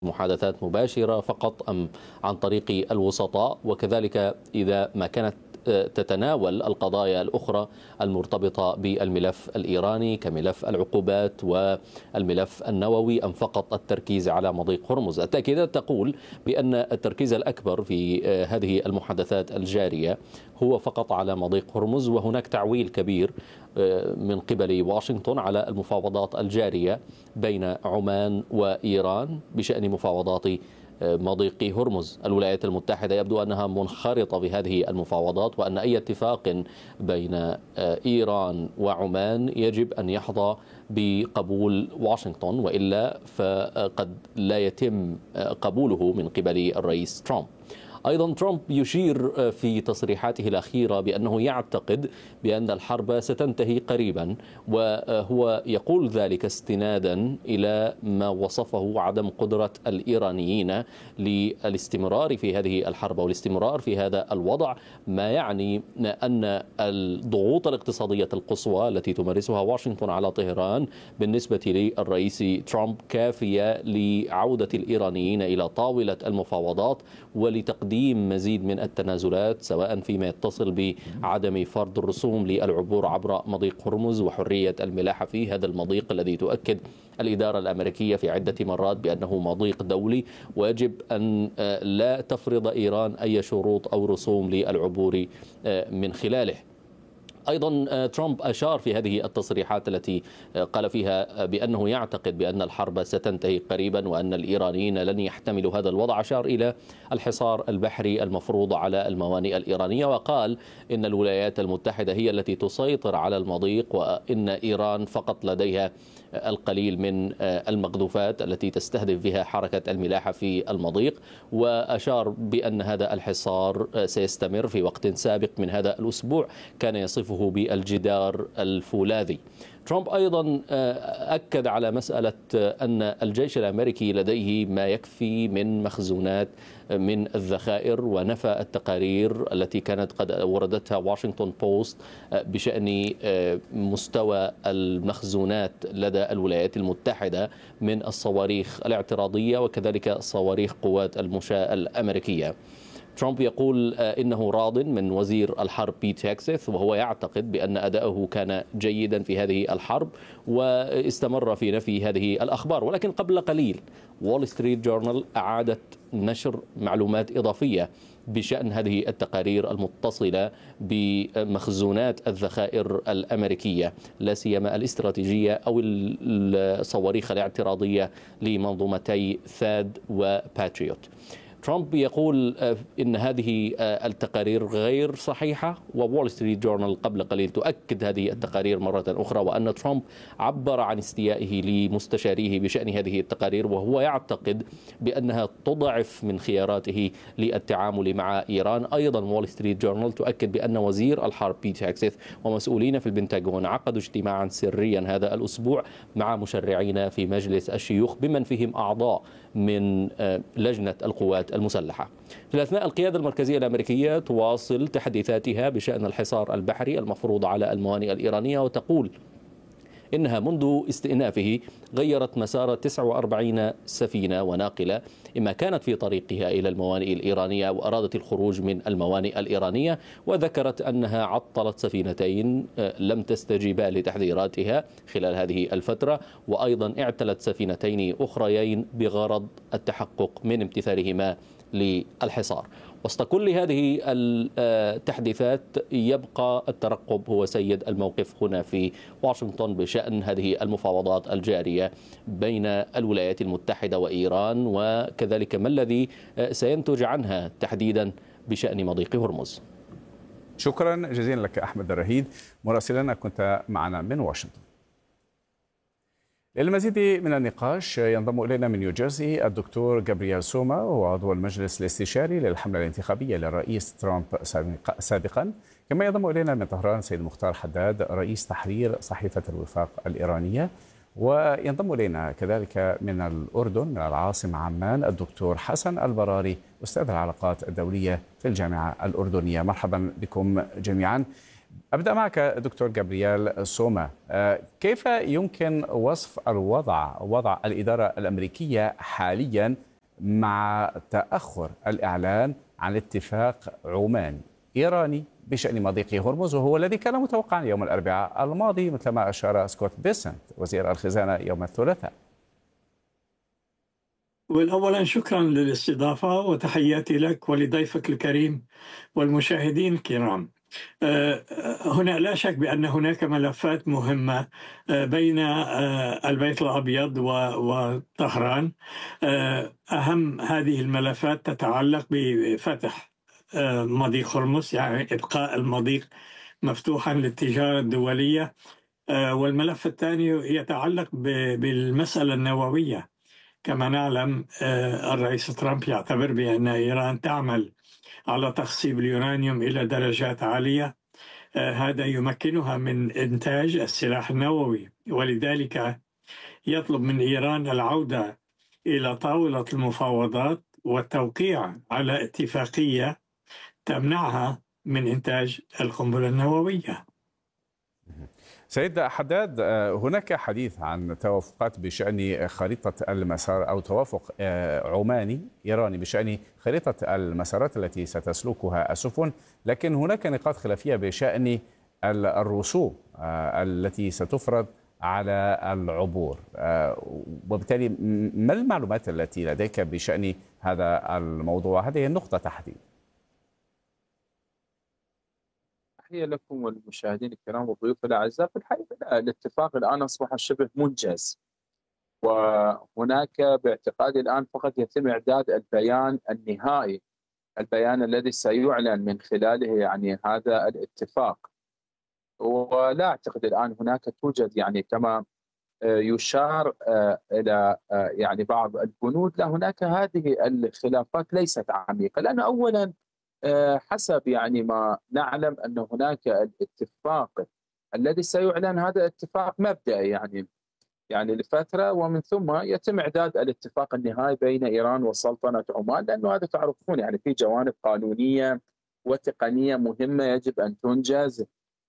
محادثات مباشرة فقط أم عن طريق الوسطاء، وكذلك إذا ما كانت تتناول القضايا الأخرى المرتبطة بالملف الإيراني كملف العقوبات والملف النووي، أم فقط التركيز على مضيق هرمز. التأكيدات تقول بأن التركيز الأكبر في هذه المحادثات الجارية هو فقط على مضيق هرمز، وهناك تعويل كبير من قبل واشنطن على المفاوضات الجارية بين عمان وإيران بشأن مفاوضات مضيق هرمز. الولايات المتحدة يبدو أنها منخرطة في هذه المفاوضات، وأن أي اتفاق بين إيران وعمان يجب أن يحظى بقبول واشنطن، وإلا فقد لا يتم قبوله من قبل الرئيس ترامب. أيضا ترامب يشير في تصريحاته الأخيرة بأنه يعتقد بأن الحرب ستنتهي قريبا، وهو يقول ذلك استنادا إلى ما وصفه عدم قدرة الإيرانيين للاستمرار في هذه الحرب والاستمرار في هذا الوضع، ما يعني أن الضغوط الاقتصادية القصوى التي تمارسها واشنطن على طهران بالنسبة للرئيس ترامب كافية لعودة الإيرانيين إلى طاولة المفاوضات ولتقديم مزيد من التنازلات، سواء فيما يتصل بعدم فرض الرسوم للعبور عبر مضيق هرمز وحرية الملاحة في هذا المضيق الذي تؤكد الإدارة الأمريكية في عدة مرات بأنه مضيق دولي ويجب أن لا تفرض إيران أي شروط أو رسوم للعبور من خلاله. أيضا ترامب أشار في هذه التصريحات التي قال فيها بأنه يعتقد بأن الحرب ستنتهي قريبا وأن الإيرانيين لن يحتملوا هذا الوضع، أشار إلى الحصار البحري المفروض على الموانئ الإيرانية، وقال إن الولايات المتحدة هي التي تسيطر على المضيق، وإن إيران فقط لديها القليل من المقذوفات التي تستهدف بها حركة الملاحة في المضيق، وأشار بأن هذا الحصار سيستمر. في وقت سابق من هذا الأسبوع كان يصفه بالجدار الفولاذي. ترامب أيضا أكد على مسألة أن الجيش الأمريكي لديه ما يكفي من مخزونات من الذخائر، ونفى التقارير التي كانت قد وردتها واشنطن بوست بشأن مستوى المخزونات لدى الولايات المتحدة من الصواريخ الاعتراضية وكذلك صواريخ قوات المشاة الأمريكية. ترامب يقول إنه راض من وزير الحرب بيت هيكسث، وهو يعتقد بأن أداؤه كان جيدا في هذه الحرب، واستمر في نفي هذه الأخبار. ولكن قبل قليل وول ستريت جورنال أعادت نشر معلومات إضافية بشأن هذه التقارير المتصلة بمخزونات الذخائر الأمريكية، لا سيما الاستراتيجية أو الصواريخ الاعتراضية لمنظومتي ثاد وباتريوت. ترامب يقول إن هذه التقارير غير صحيحة، وول ستريت جورنال قبل قليل تؤكد هذه التقارير مرة أخرى، وأن ترامب عبر عن استيائه لمستشاريه بشأن هذه التقارير، وهو يعتقد بأنها تضعف من خياراته للتعامل مع إيران. أيضا وول ستريت جورنال تؤكد بأن وزير الحرب بيت هيكسث ومسؤولين في البنتاغون عقدوا اجتماعا سريا هذا الأسبوع مع مشرعين في مجلس الشيوخ بمن فيهم أعضاء من لجنة القوات المسلحة. في الأثناء القيادة المركزية الأمريكية تواصل تحديثاتها بشأن الحصار البحري المفروض على الموانئ الإيرانية، وتقول إنها منذ استئنافه غيرت مسار 49 سفينة وناقلة إما كانت في طريقها إلى الموانئ الإيرانية أو أرادت الخروج من الموانئ الإيرانية، وذكرت أنها عطلت سفينتين لم تستجيبا لتحذيراتها خلال هذه الفترة، وأيضا اعتلت سفينتين أخريين بغرض التحقق من امتثالهما للحصار. وسط كل هذه التحديثات يبقى الترقب هو سيد الموقف هنا في واشنطن بشأن هذه المفاوضات الجارية بين الولايات المتحدة وإيران، وكذلك ما الذي سينتج عنها تحديدا بشأن مضيق هرمز. شكرا جزيلا لك أحمد الرهيد مراسلنا، كنت معنا من واشنطن. للمزيد من النقاش ينضم إلينا من نيوجيرسي الدكتور جابرييل سوما، وهو عضو المجلس الاستشاري للحملة الانتخابية للرئيس ترامب سابقا. كما ينضم إلينا من طهران سيد مختار حداد رئيس تحرير صحيفة الوفاق الإيرانية، وينضم إلينا كذلك من الأردن من العاصمة عمان الدكتور حسن البراري أستاذ العلاقات الدولية في الجامعة الأردنية. مرحبا بكم جميعا. أبدأ معك دكتور جابرييل سوما، كيف يمكن وصف وضع الإدارة الأمريكية حاليا مع تأخر الإعلان عن اتفاق عمان إيراني بشأن مضيق هرمز، وهو الذي كان متوقعا يوم الأربعاء الماضي مثلما أشار سكوت بيسنت وزير الخزانة يوم الثلاثاء. أولا شكرا للاستضافة وتحياتي لك ولضيفك الكريم والمشاهدين الكرام. هنا لا شك بأن هناك ملفات مهمة بين البيت الأبيض وطهران. أهم هذه الملفات تتعلق بفتح مضيق هرمز، يعني إبقاء المضيق مفتوحا للتجارة الدولية. والملف الثاني يتعلق بالمسألة النووية. كما نعلم الرئيس ترامب يعتبر بأن إيران تعمل على تخصيب اليورانيوم إلى درجات عالية. هذا يمكنها من إنتاج السلاح النووي، ولذلك يطلب من إيران العودة إلى طاولة المفاوضات والتوقيع على اتفاقية تمنعها من إنتاج القنبلة النووية. سيد حداد، هناك حديث عن توافقات بشأن خريطة المسار أو توافق عماني إيراني بشأن خريطة المسارات التي ستسلكها السفن، لكن هناك نقاط خلافية بشأن الرسوم التي ستفرض على العبور، وبالتالي ما المعلومات التي لديك بشأن هذا الموضوع، هذه النقطة تحديدا؟ تحية لكم والمشاهدين الكرام والضيوف الأعزاء. في الحقيقة الاتفاق الآن أصبح شبه منجز، وهناك باعتقادي الآن فقط يتم إعداد البيان النهائي، البيان الذي سيعلن من خلاله يعني هذا الاتفاق. ولا أعتقد الآن هناك توجد يعني كما يشار إلى يعني بعض البنود، لا، هناك هذه الخلافات ليست عميقة، لأن أولا حسب يعني ما نعلم أن هناك الاتفاق الذي سيعلن، هذا اتفاق مبدئي يعني لفترة، ومن ثم يتم إعداد الاتفاق النهائي بين إيران وسلطنة عمان، لأنه هذا تعرفون يعني في جوانب قانونية وتقنية مهمة يجب أن تنجز،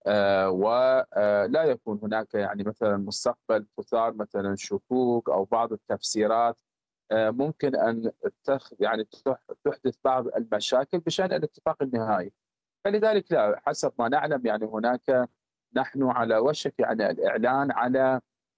ولا يكون هناك يعني مثلا مستقبل تثار مثلا شكوك أو بعض التفسيرات ممكن أن يعني تحدث بعض المشاكل بشأن الاتفاق النهائي. فلذلك لا، حسب ما نعلم يعني هناك نحن على وشك يعني الإعلان على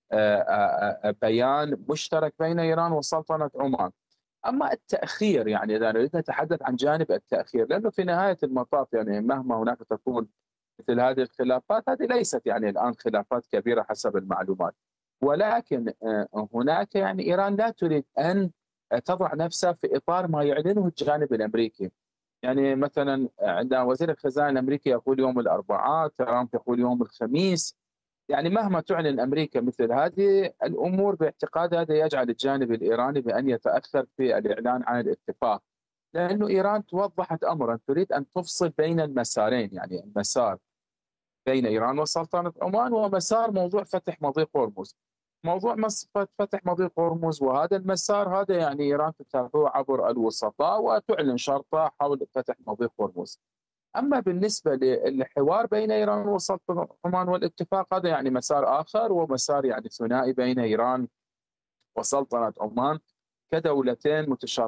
بيان مشترك بين إيران وسلطنة عمان. أما التأخير، يعني إذا نريد نتحدث عن جانب التأخير، لأنه في نهاية المطاف يعني مهما هناك تكون مثل هذه الخلافات، هذه ليست يعني الآن خلافات كبيرة حسب المعلومات، ولكن هناك يعني إيران لا تريد أن تضع نفسها في إطار ما يعلنه الجانب الأمريكي. يعني مثلا عندنا وزير الخزانة الأمريكي يقول يوم الأربعاء، ترامب يقول يوم الخميس. يعني مهما تعلن أمريكا مثل هذه الأمور، باعتقاد هذا يجعل الجانب الإيراني بأن يتأخر في الإعلان عن الاتفاق، لأنه إيران وضحت أمرا، تريد أن تفصل بين المسارين، يعني المسار بين إيران وسلطنة عمان ومسار موضوع فتح مضيق هرمز. موضوع فتح مضيق هرمز وهذا المسار، هذا يعني إيران تتابعه عبر الوسطاء وتعلن شرطها حول فتح مضيق هرمز. أما بالنسبة للحوار بين إيران وسلطنة عمان والاتفاق، هذا يعني مسار آخر، ومسار يعني ثنائي بين إيران وسلطنة عمان كدولتين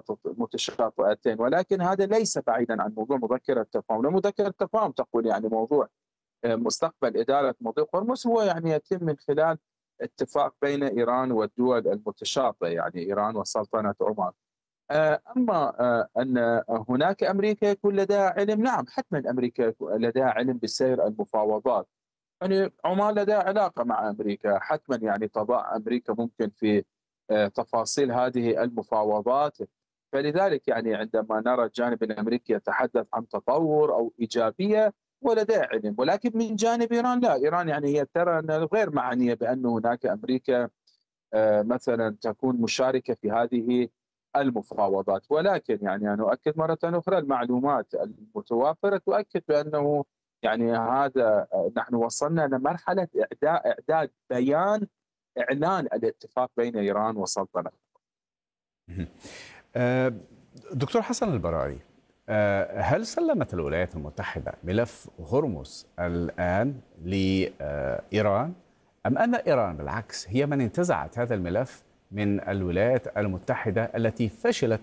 متشاطئتين، ولكن هذا ليس بعيدا عن موضوع مذكرة التفاهم. مذكرة التفاهم تقول يعني موضوع مستقبل إدارة مضيق هرمز هو يعني يتم من خلال اتفاق بين إيران والدول المتشاطئة، يعني إيران وسلطنة عمان. أما أن هناك أمريكا يكون لديها علم، نعم حتما أمريكا لديها علم بسير المفاوضات. يعني عمان لديها علاقة مع أمريكا، حتما يعني تضع أمريكا ممكن في تفاصيل هذه المفاوضات. فلذلك يعني عندما نرى الجانب الأمريكي يتحدث عن تطور أو إيجابية ولديها علم، ولكن من جانب إيران لا، إيران يعني هي ترى غير معنية بأن هناك أمريكا مثلا تكون مشاركة في هذه المفاوضات. ولكن يعني أنا أؤكد مرة أخرى المعلومات المتوافرة تؤكد بأنه يعني هذا نحن وصلنا لمرحلة إعداد بيان إعلان الاتفاق بين إيران وسلطنة. دكتور حسن البراري، هل سلمت الولايات المتحدة ملف هرمز الآن لإيران، أم أن إيران بالعكس هي من انتزعت هذا الملف من الولايات المتحدة التي فشلت